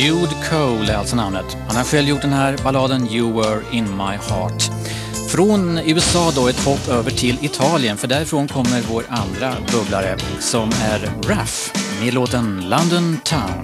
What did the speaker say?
Jude Cole är alltså namnet. Han har själv gjort den här balladen You Were In My Heart. Från USA då ett hopp över till Italien, för därifrån kommer vår andra bubblare som är Raff med låten London Town.